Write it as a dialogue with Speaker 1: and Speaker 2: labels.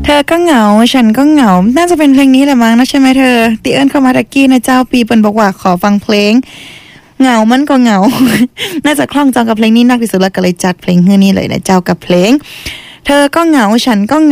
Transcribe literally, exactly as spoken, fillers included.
Speaker 1: เธอก็เหงาฉันก็เหงาน่าจะเป็นเพลงนี้แหละมั้งนะใช่ไหมเธอตีเอิญเข้ามาตะกี้นะเจ้าปีเปิ้นบอกว่าขอฟังเพลงเหงามันก็เหงา น่าจะคล่องจองกับเพลงนี้นักที่สุดแล้วก็เลยจัดเพลงฮื้อนี้เลยนะเจ้ากับเพลงเธอก็เหงาฉันก็